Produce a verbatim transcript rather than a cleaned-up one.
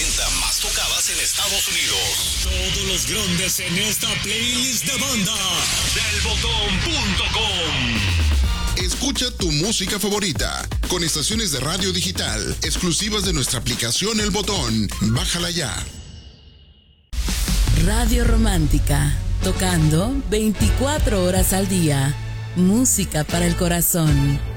cincuenta más tocadas en Estados Unidos. Todos los grandes en esta playlist de banda del botón punto com. Escucha tu música favorita con estaciones de radio digital exclusivas de nuestra aplicación El Botón. Bájala ya. Radio Romántica, tocando veinticuatro horas al día. Música para el corazón.